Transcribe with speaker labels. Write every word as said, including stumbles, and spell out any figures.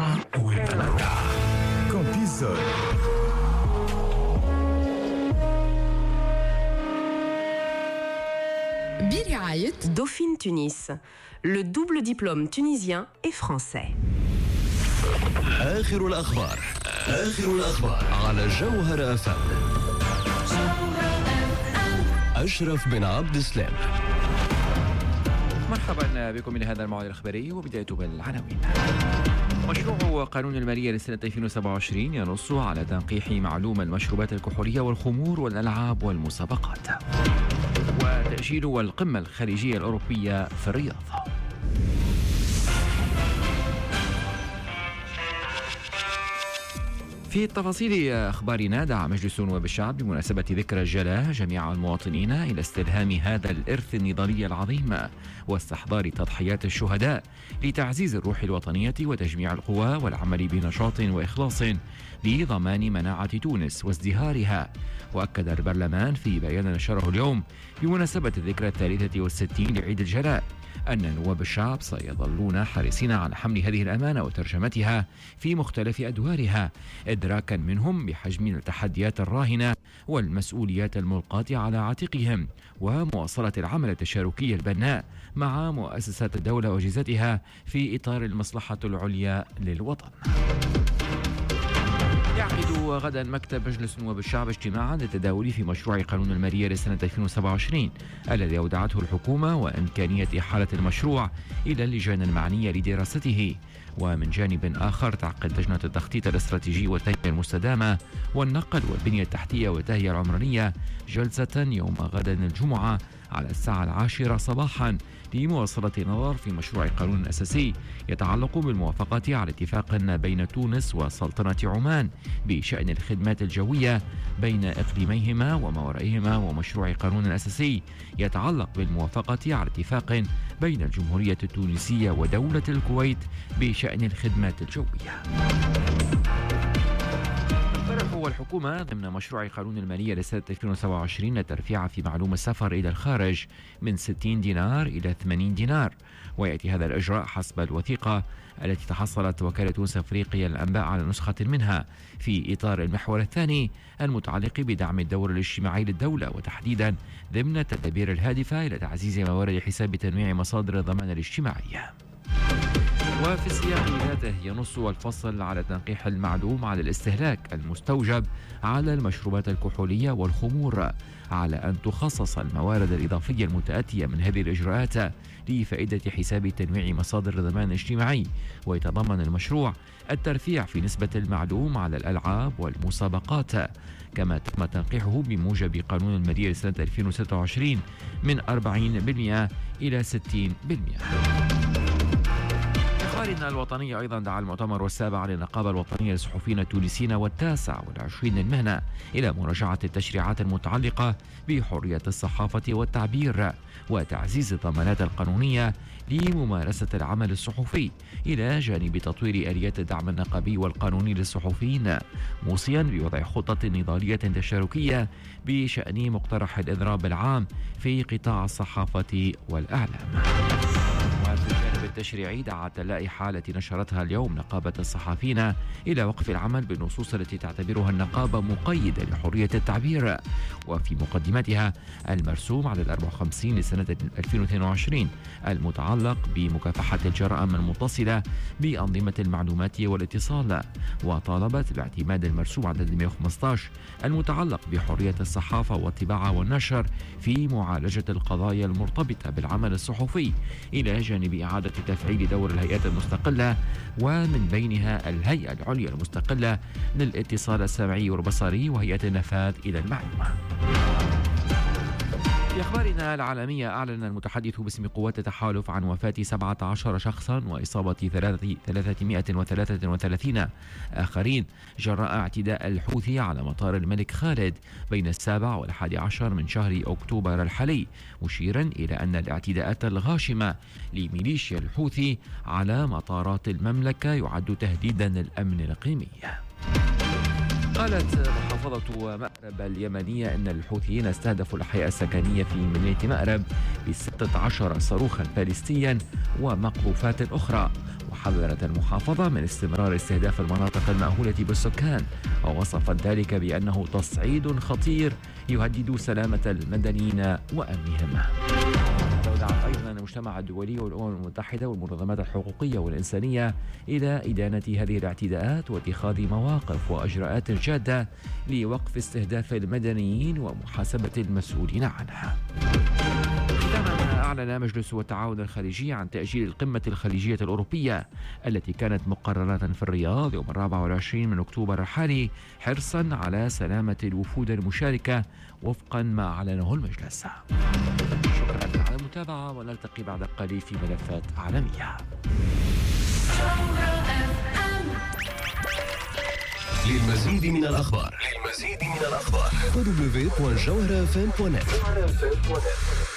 Speaker 1: السبعة والثلاثة كونتيزون.
Speaker 2: برعاية
Speaker 3: Dauphine Tunis, le double diplôme tunisien et français.
Speaker 1: آخر الأخبار آخر الأخبار على جوهر أف أم. أشرف بن عبد السلام.
Speaker 4: مرحبا بكم إلى هذا الموعد الإخباري وبداية بالعناوين. مشروع قانون المالية لسنة ألفين وسبعة وعشرين ينص على تنقيح معلوم المشروبات الكحولية والخمور والألعاب والمسابقات. وتأجيل القمة الخليجية الأوروبية في الرياض. في تفاصيل أخبارنا، دعا مجلس نواب الشعب بمناسبة ذكرى الجلاء جميع المواطنين إلى استلهام هذا الإرث النضالي العظيم واستحضار تضحيات الشهداء لتعزيز الروح الوطنية وتجميع القوى والعمل بنشاط وإخلاص لضمان مناعة تونس وازدهارها. وأكد البرلمان في بيان نشره اليوم بمناسبة الذكرى الثالثة والستين لعيد الجلاء أن نواب الشعب سيظلون حريصين على حمل هذه الأمانة وترجمتها في مختلف أدوارها، إدراكا منهم بحجم التحديات الراهنة والمسؤوليات الملقاة على عاتقهم، ومواصلة العمل التشاركي البناء مع مؤسسات الدولة وأجهزتها في إطار المصلحة العليا للوطن. يعقد غدا مكتب مجلس نواب الشعب اجتماعا للتداول في مشروع قانون المالية لسنة ألفين وسبعة وعشرين الذي أودعته الحكومة وإمكانية إحالة المشروع إلى اللجان المعنية لدراسته. ومن جانب آخر تعقد لجنة التخطيط الاستراتيجي والتنمية المستدامة والنقل والبنية التحتية والتهيئة العمرانية جلسة يوم غدا الجمعة على الساعة العاشرة صباحا لمواصلة النظر في مشروع قانون أساسي يتعلق بالموافقة على اتفاق بين تونس وسلطنة عمان بشأن الخدمات الجوية بين إقليميهما وما ورائهما، ومشروع قانون أساسي يتعلق بالموافقة على اتفاق بين الجمهورية التونسية ودولة الكويت بشأن الخدمات الجوية. والحكومة ضمن مشروع قانون المالية لسنة ألفين وسبعة وعشرين الترفيع في معلوم السفر إلى الخارج من ستين دينار إلى ثمانين دينار، ويأتي هذا الإجراء حسب الوثيقة التي تحصلت وكالة تونس أفريقيا للأنباء على نسخة منها في إطار المحور الثاني المتعلق بدعم الدور الاجتماعي للدولة، وتحديدا ضمن التدابير الهادفة إلى تعزيز موارد حساب تنويع مصادر الضمان الاجتماعي. وفي السياق ذاته ينص الفصل على تنقيح المعلوم على الاستهلاك المستوجب على المشروبات الكحولية والخمور، على أن تخصص الموارد الإضافية المتأتية من هذه الإجراءات لفائدة حساب تنويع مصادر الضمان الاجتماعي. ويتضمن المشروع الترفيع في نسبة المعلوم على الألعاب والمسابقات، كما تم تنقيحه بموجب قانون المالية لسنة ألفين وستة وعشرين من أربعين بالمئة إلى ستين بالمئة. أخبارنا الوطنية أيضا، دعا المؤتمر السابع للنقابة الوطنية للصحفيين التونسيين والتاسع والعشرين المهنة إلى مراجعة التشريعات المتعلقة بحرية الصحافة والتعبير وتعزيز الضمانات القانونية لممارسة العمل الصحفي، إلى جانب تطوير آليات الدعم النقابي والقانوني للصحفيين، موصيا بوضع خطة نضالية تشاركية بشأن مقترح الإضراب العام في قطاع الصحافة والإعلام. وفي الجانب التشريعي، دعت اللائحة التي نشرتها اليوم نقابة الصحفيين إلى وقف العمل بالنصوص التي تعتبرها النقابة مقيدة لحرية التعبير، وفي مقدمتها المرسوم على الأربع وخمسين لسنة ألفين واثنين وعشرين المتعلق بمكافحة الجرائم المتصلة بأنظمة المعلومات والاتصال، وطالبت باعتماد المرسوم عدد مئة وخمسة عشر المتعلق بحرية الصحافة والطباعة والنشر في معالجة القضايا المرتبطة بالعمل الصحفي، إلى جانب إعادة تفعيل دور الهيئات المستقلة، ومن بينها الهيئة العليا المستقلة للاتصال السمعي والبصري وهيئة النفاذ إلى المعلومة. في أخبارنا العالمية، أعلن المتحدث باسم قوات التحالف عن وفاة سبعة عشر شخصا وإصابة ثلاثمئة وثلاثة وثلاثين آخرين جراء اعتداء الحوثي على مطار الملك خالد بين السابع والحادي عشر من شهر أكتوبر الحالي، مشيرا إلى أن الاعتداءات الغاشمة لميليشيا الحوثي على مطارات المملكة يعد تهديدا للأمن الإقليمي. قالت محافظة مأرب اليمنية أن الحوثيين استهدفوا الأحياء السكنية في مدينة مأرب بستة عشر صاروخا باليستيا ومقذوفات أخرى، وحذرت المحافظة من استمرار استهداف المناطق المأهولة بالسكان، ووصفت ذلك بأنه تصعيد خطير يهدد سلامة المدنيين وأمنهم. ودعت أيضا المجتمع الدولي والأمم المتحدة والمنظمات الحقوقية والإنسانية إلى إدانة هذه الاعتداءات واتخاذ مواقف وإجراءات جادة لوقف استهداف المدنيين ومحاسبة المسؤولين عنها. أعلن مجلس التعاون الخليجي عن تأجيل القمة الخليجية الأوروبية التي كانت مقررة في الرياض يوم الرابع والعشرين من أكتوبر الحالي، حرصا على سلامة الوفود المشاركة وفقا ما أعلنه المجلس. شكرا على المتابعة، ونلتقي بعد قليل في ملفات عالمية.
Speaker 1: للمزيد من الأخبار للمزيد من الأخبار دبليو دبليو دبليو دوت جوهرة اف ام دوت نت.